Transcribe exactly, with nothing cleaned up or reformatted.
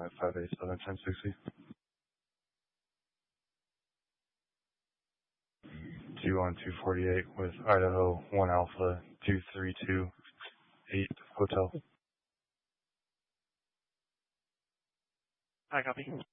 at five eight seven ten sixty. two one two forty-eight with Idaho one Alpha two three two eight Hotel. Hi, copy.